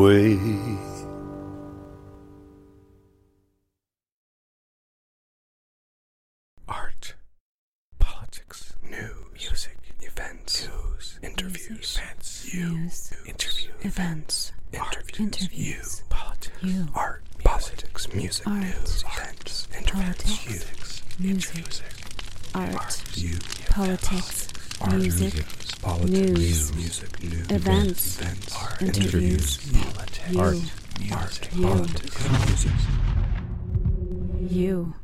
way. Art, politics, news, music, events, news, interviews, events, news, interviews, events, interviews, politics, art, politics, music, news, events, interviews, music, art, politics, music, news, events, interviews, politics, art, politics, music. you.